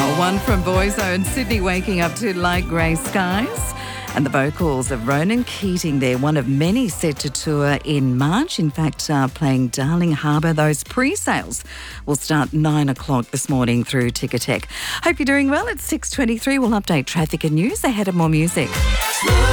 One from Boyzone, Sydney waking up to light grey skies. And the vocals of Ronan Keating there, one of many set to tour in March. In fact, playing Darling Harbour. Those pre-sales will start 9 o'clock this morning through Ticketek. Hope you're doing well. It's 6:23. We'll update traffic and news ahead of more music.